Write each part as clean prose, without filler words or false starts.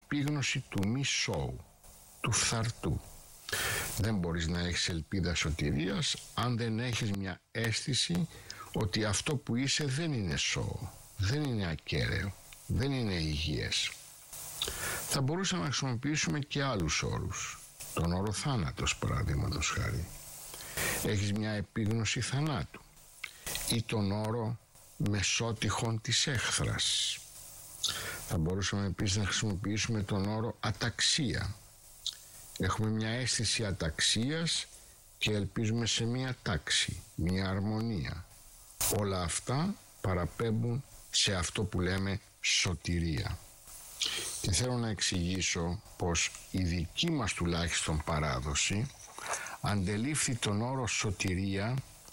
επίγνωση του μη σώου, του φθαρτού. Δεν μπορείς να έχεις ελπίδα σωτηρίας αν δεν έχεις μια αίσθηση ότι αυτό που είσαι δεν είναι σώο, δεν είναι ακέραιο, δεν είναι υγιές. Θα μπορούσαμε να χρησιμοποιήσουμε και άλλους όρους. Τον όρο θάνατος, παραδείγματος χάρη. Έχεις μια επίγνωση θανάτου. Ή τον όρο μεσότυχον της έχθρας. Θα μπορούσαμε επίσης να χρησιμοποιήσουμε τον όρο αταξία. Έχουμε μια αίσθηση αταξίας και ελπίζουμε σε μια τάξη, μια αρμονία. Όλα αυτά παραπέμπουν σε αυτό που λέμε σωτηρία. Και θέλω να εξηγήσω πως η δική μας τουλάχιστον παράδοση αντελήφθη τον όρο σωτηρία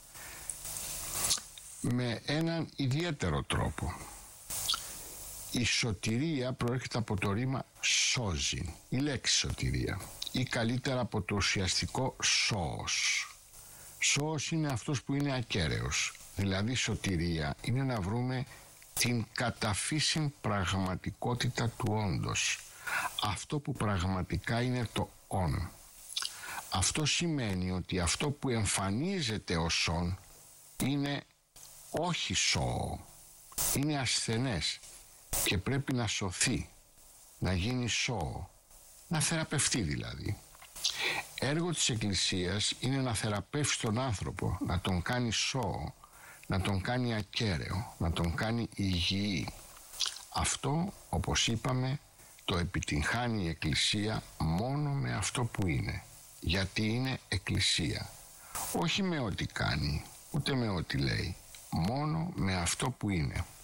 με έναν ιδιαίτερο τρόπο. Η σωτηρία προέρχεται από το ρήμα σώζει, η λέξη σωτηρία, ή καλύτερα από το ουσιαστικό σώος. Σώος είναι αυτός που είναι ακέραιος, δηλαδή σωτηρία είναι να βρούμε την καταφύσιν πραγματικότητα του όντος, αυτό που πραγματικά είναι το όν. Αυτό σημαίνει ότι αυτό που εμφανίζεται ως όν είναι όχι σώο, είναι ασθενές και πρέπει να σωθεί, να γίνει σώο, να θεραπευτεί δηλαδή. Έργο της Εκκλησίας είναι να θεραπεύσει τον άνθρωπο, να τον κάνει σώο, να τον κάνει ακέραιο, να τον κάνει υγιή. Αυτό, όπως είπαμε, το επιτυγχάνει η Εκκλησία μόνο με αυτό που είναι, γιατί είναι Εκκλησία. Όχι με ό,τι κάνει, ούτε με ό,τι λέει, μόνο με αυτό που είναι.